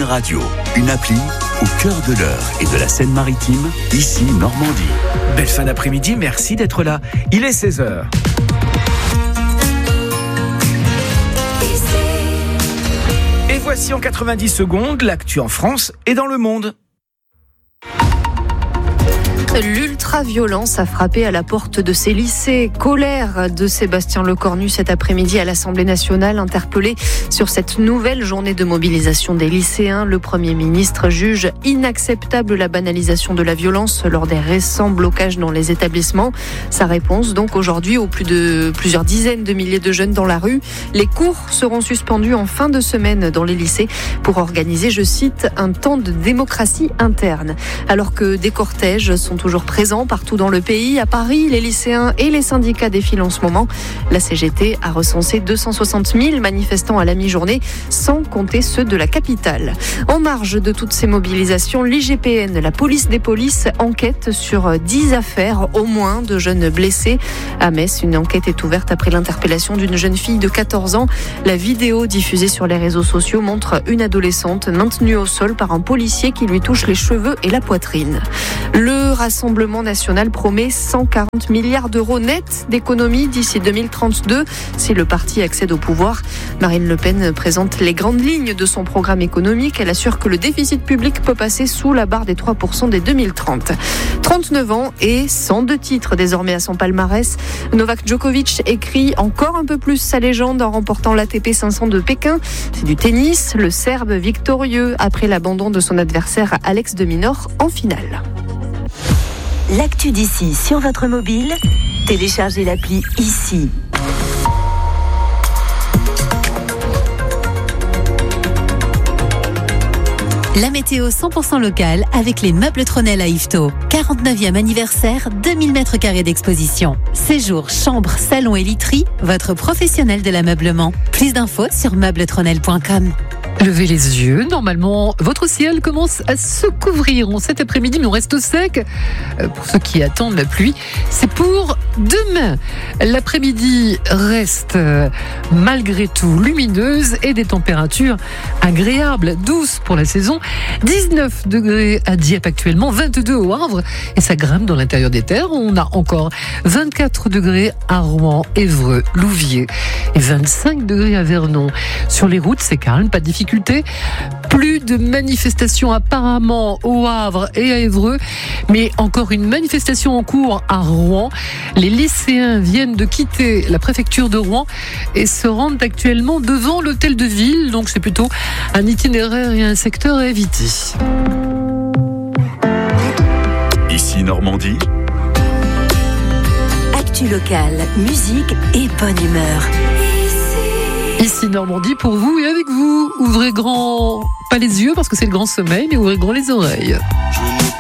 Radio, une appli au cœur de l'Eure et de la Seine-Maritime, ici Normandie. Belle fin d'après-midi, merci d'être là. Il est 16h. Et voici en 90 secondes l'actu en France et dans le monde. L'ultra-violence a frappé à la porte de ces lycées. Colère de Sébastien Lecornu cet après-midi à l'Assemblée nationale, interpellé sur cette nouvelle journée de mobilisation des lycéens. Le Premier ministre juge inacceptable la banalisation de la violence lors des récents blocages dans les établissements. Sa réponse donc aujourd'hui aux plusieurs dizaines de milliers de jeunes dans la rue. Les cours seront suspendus en fin de semaine dans les lycées pour organiser, je cite, un temps de démocratie interne. Alors que des cortèges sont toujours présents partout dans le pays. À Paris, les lycéens et les syndicats défilent en ce moment. La CGT a recensé 260 000 manifestants à la mi-journée, sans compter ceux de la capitale. En marge de toutes ces mobilisations, l'IGPN, la police des polices, enquête sur 10 affaires, au moins, de jeunes blessés. À Metz, une enquête est ouverte après l'interpellation d'une jeune fille de 14 ans. La vidéo diffusée sur les réseaux sociaux montre une adolescente maintenue au sol par un policier qui lui touche les cheveux et la poitrine. Le Rassemblement national promet 140 milliards d'euros nets d'économies d'ici 2032 si le parti accède au pouvoir. Marine Le Pen présente les grandes lignes de son programme économique. Elle assure que le déficit public peut passer sous la barre des 3% dès 2030. 39 ans et 102 titres désormais à son palmarès. Novak Djokovic écrit encore un peu plus sa légende en remportant l'ATP 500 de Pékin. C'est du tennis, le Serbe victorieux après l'abandon de son adversaire Alex de Minaur en finale. L'actu d'ici sur votre mobile, téléchargez l'appli ici. La météo 100% locale avec les meubles Tronel à Yvetot. 49e anniversaire, 2000 m² d'exposition. Séjour, chambre, salon et literie, votre professionnel de l'ameublement. Plus d'infos sur meubletronel.com. Levez les yeux, normalement votre ciel commence à se couvrir en cet après-midi, mais on reste au sec. Pour ceux qui attendent la pluie, c'est pour demain. L'après-midi reste malgré tout lumineuse et des températures agréables, douces pour la saison. 19 degrés à Dieppe actuellement, 22 au Havre et ça grimpe dans l'intérieur des terres. On a encore 24 degrés à Rouen, Évreux, Louviers et 25 degrés à Vernon. Sur les routes, c'est calme, pas de difficulté. Plus de manifestations apparemment au Havre et à Évreux, mais encore une manifestation en cours à Rouen. Les lycéens viennent de quitter la préfecture de Rouen et se rendent actuellement devant l'hôtel de ville, donc c'est plutôt un itinéraire et un secteur à éviter. Ici Normandie. Actu locale, musique et bonne humeur. Ici Normandie pour vous et avec vous. Ouvrez grand, pas les yeux parce que c'est le grand sommeil, mais ouvrez grand les oreilles.